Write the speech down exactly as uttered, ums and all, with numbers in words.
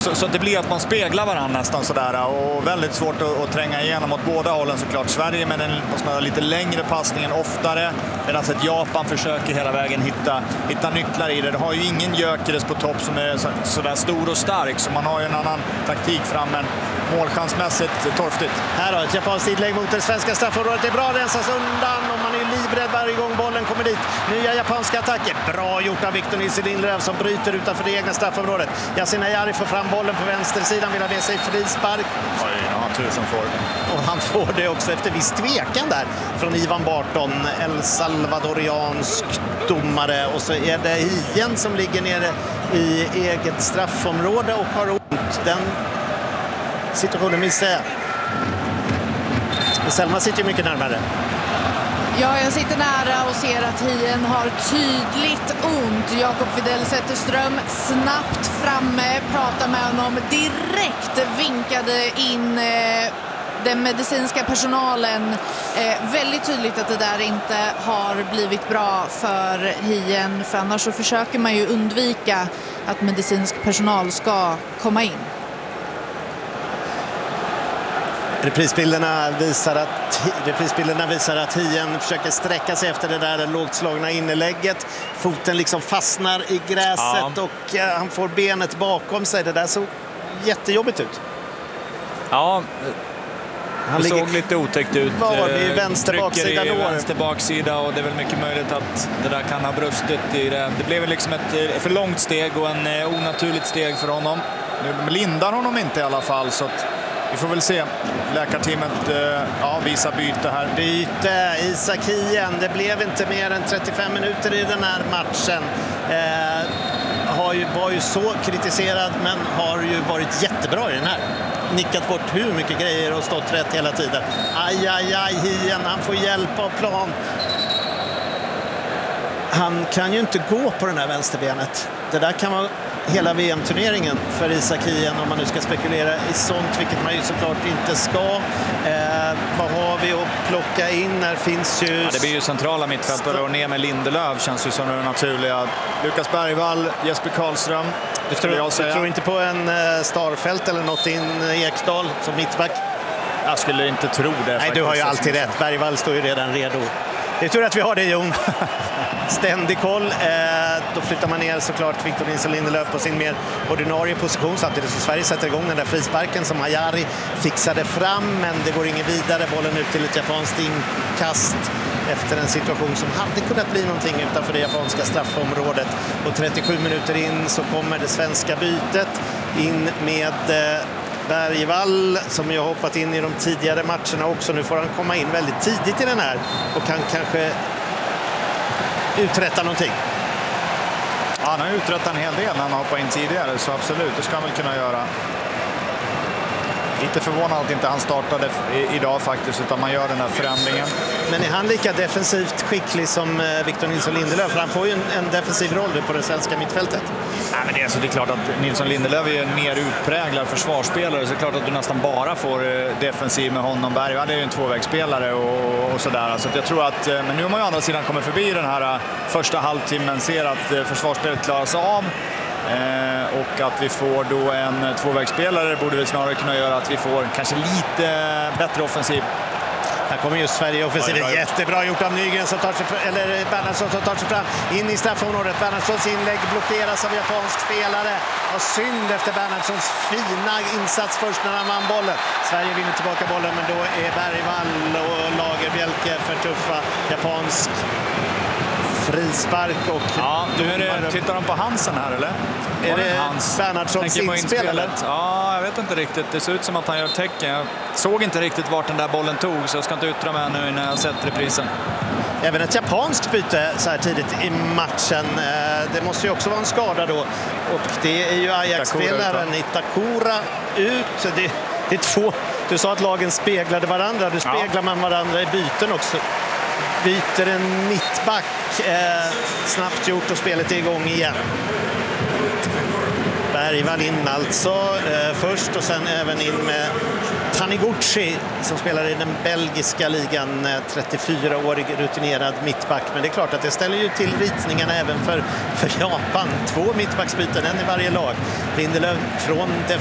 Så, så det blir att man speglar varandra nästan sådär, och väldigt svårt att, att tränga igenom åt båda hållen såklart. Sverige med den lite längre passningen oftare, medan ett Japan försöker hela vägen hitta, hitta nycklar i det. Det har ju ingen Gyökeres på topp som är så, sådär stor och stark, så man har ju en annan taktik fram, men målchansmässigt torftigt. Här har ett japanskt inlägg mot det svenska straffområdet. Det är bra, rensas undan och man är livrädd varje gång bollen kommer dit. Nya japanska attacker. Bra gjort av Victor Nilsson Lindelöf som bryter utanför det egna straffområdet. Yasin Ayari får fram bollen på vänstersidan, vill ha med sig frispark. Oj, ja, tur som får. Och han får det också efter viss tvekan där från Ivan Barton, El Salvadoriansk domare. Och så är det Hien som ligger nere i eget straffområde och har ont. Den situationen missar jag. Selma sitter ju mycket närmare. Ja, jag sitter nära och ser att Hien har tydligt ont. Jakob Widell Zetterström snabbt framme, pratar med honom, direkt vinkade in eh, den medicinska personalen. Eh, väldigt tydligt att det där inte har blivit bra för Hien, för annars så försöker man ju undvika att medicinsk personal ska komma in. Reprisbilderna visar att, reprisbilderna visar att Hien försöker sträcka sig efter det där lågt slagna inlägget. Foten liksom fastnar i gräset, ja. och eh, han får benet bakom sig. Det där såg jättejobbigt ut. Ja, han det ligger såg lite otäckt ut. Var det vänster baksida då? Vänster baksida, och det är väl mycket möjligt att det där kan ha brustit i det. Det blev liksom ett för långt steg och en onaturligt steg för honom. Nu lindar honom inte i alla fall, så att vi får väl se. Läkarteamet ja, visar byte här. Byte, Isak Hien. Det blev inte mer än trettiofem minuter i den här matchen. Eh, har ju, var ju så kritiserad, men har ju varit jättebra i den här. Nickat bort hur mycket grejer och stått rätt hela tiden. Aj, aj, aj, Hien. Han får hjälp av plan. Han kan ju inte gå på den här vänsterbenet. Det där kan vara hela V M-turneringen för Isak Hien, om man nu ska spekulera i sånt, vilket man ju såklart inte ska. Eh, vad har vi att plocka in? Här finns ju... Ja, det blir ju centrala mittfältare och ner med Lindelöf känns ju som det naturliga. Lukas Bergvall, Jesper Karlström. Du tror, jag du tror inte på en uh, Starfelt eller något in Ekdal som mittback? Jag skulle inte tro det. Nej, faktiskt. Du har ju alltid rätt. Bergvall står ju redan redo. Det är tur att vi har det, Jon. Ständig koll. Eh, då flyttar man ner såklart Victor Nilsson Lindelöf på sin mer ordinarie position, samtidigt som Sverige sätter igång den där frisparken som Ayari fixade fram, men det går ingen vidare. Bollen ut till ett japanskt inkast efter en situation som hade kunnat bli någonting utanför det japanska straffområdet. Och trettiosju minuter in så kommer det svenska bytet in med eh, Bergvall, som jag hoppat in i de tidigare matcherna också. Nu får han komma in väldigt tidigt i den här och kan kanske uträtta någonting. Ja, han har uträttat en hel del när han hoppar in tidigare, så absolut, det ska han väl kunna göra. Lite förvånad att inte han startade idag faktiskt, utan man gör den här förändringen. Men är han lika defensivt skicklig som Victor Nilsson Lindelöf? Han får ju en, en defensiv roll på det svenska mittfältet. Ja, men det, är, alltså, det är klart att Nilsson Lindelöf är en mer utpräglad försvarsspelare, så det är klart att du nästan bara får defensiv med honom. Bergvall är ju en tvåvägsspelare och, och sådär. Så att jag tror att, men nu har man ju å andra sidan kommit förbi den här första halvtimmen, ser att försvarsspelet klaras av. Eh, och att vi får då en tvåvägsspelare borde vi snarare kunna göra att vi får kanske lite bättre offensiv. Här kommer just Sverige offensiv. Ja, jättebra gjort av Nygren som tar sig fram, eller Bernhardsson som tar sig fram in i straffområdet. Bernhardssons inlägg blockeras av japansk spelare. Och synd efter Bernhardssons fina insats först när han vann bollen. Sverige vinner tillbaka bollen, men då är Bergvall och Lagerbjälke för tuffa. Japansk frispark och... Ja, du är det, tittar de på Hansen här, eller? Är det Hans Bernhardssons inspel? Ja, jag vet inte riktigt. Det ser ut som att han gör tecken. Jag såg inte riktigt vart den där bollen tog, så jag ska inte yttra mig nu när jag sett reprisen. Även ett japanskt byte så här tidigt i matchen. Det måste ju också vara en skada då. Och det är ju Ajax-spelaren Itakura ut. Det, det är två. Du sa att lagen speglade varandra. Du speglar ja. man varandra i byten också. Byter en mittback. Eh, snabbt gjort och spelet är igång igen. Bergvall in alltså eh, först och sen även in med Taniguchi som spelar i den belgiska ligan, trettiofyraårig rutinerad mittback. Men det är klart att det ställer ju till ritningarna även för, för Japan. Två mittbacksbyten, en i varje lag. Lindelöf från